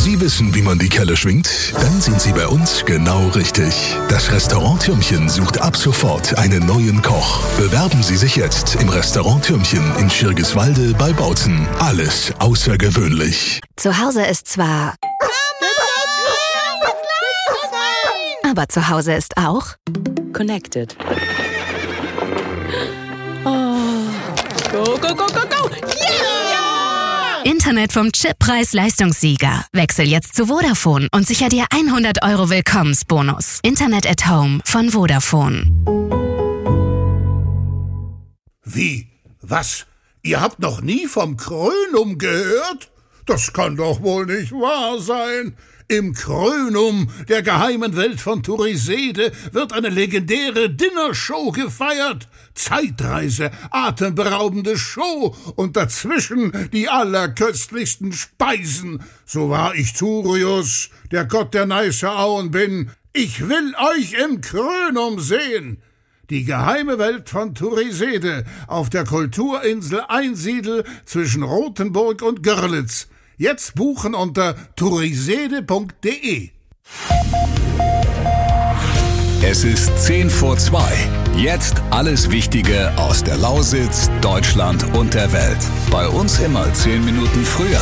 Sie wissen, wie man die Kelle schwingt? Dann sind Sie bei uns genau richtig. Das Restaurant Türmchen sucht ab sofort einen neuen Koch. Bewerben Sie sich jetzt im Restaurant Türmchen in Schirgiswalde bei Bautzen. Alles außergewöhnlich. Zu Hause ist zwar... Aber zu Hause ist auch... Connected. Oh. Go, go, go, go, go! Yeah! Internet vom Chip Preis-Leistungssieger. Wechsel jetzt zu Vodafone und sicher dir 100 € Willkommensbonus. Internet at Home von Vodafone. Wie? Was? Ihr habt noch nie vom Krönum gehört? Das kann doch wohl nicht wahr sein. Im Krönum, der geheimen Welt von Turisede, wird eine legendäre Dinnershow gefeiert. Zeitreise, atemberaubende Show und dazwischen die allerköstlichsten Speisen. So wahr ich Turius, der Gott der Neiße Auen bin. Ich will euch im Krönum sehen. Die geheime Welt von Turisede auf der Kulturinsel Einsiedel zwischen Rothenburg und Görlitz. Jetzt buchen unter turisede.de. Es ist 1:10. Jetzt alles Wichtige aus der Lausitz, Deutschland und der Welt. Bei uns immer 10 Minuten früher.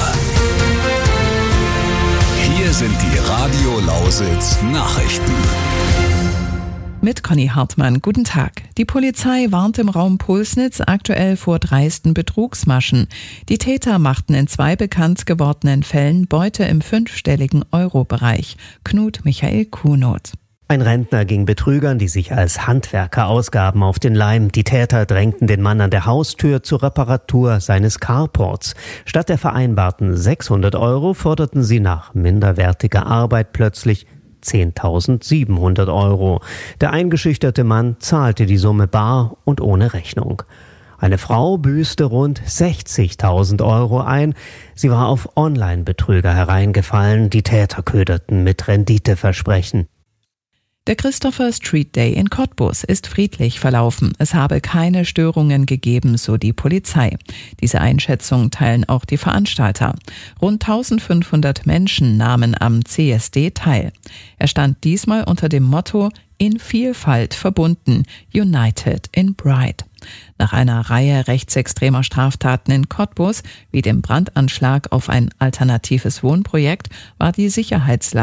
Hier sind die Radio Lausitz Nachrichten. Mit Conny Hartmann. Guten Tag. Die Polizei warnt im Raum Pulsnitz aktuell vor dreisten Betrugsmaschen. Die Täter machten in 2 bekannt gewordenen Fällen Beute im 5-stelligen Euro-Bereich. Knut Michael Kuhnot. Ein Rentner ging Betrügern, die sich als Handwerker ausgaben, auf den Leim. Die Täter drängten den Mann an der Haustür zur Reparatur seines Carports. Statt der vereinbarten 600 € forderten sie nach minderwertiger Arbeit plötzlich 10.700 €. Der eingeschüchterte Mann zahlte die Summe bar und ohne Rechnung. Eine Frau büßte rund 60.000 € ein. Sie war auf Online-Betrüger hereingefallen. Die Täter köderten mit Renditeversprechen. Der Christopher Street Day in Cottbus ist friedlich verlaufen. Es habe keine Störungen gegeben, so die Polizei. Diese Einschätzung teilen auch die Veranstalter. Rund 1500 Menschen nahmen am CSD teil. Er stand diesmal unter dem Motto In Vielfalt verbunden, United in Pride. Nach einer Reihe rechtsextremer Straftaten in Cottbus, wie dem Brandanschlag auf ein alternatives Wohnprojekt, war die Sicherheitslage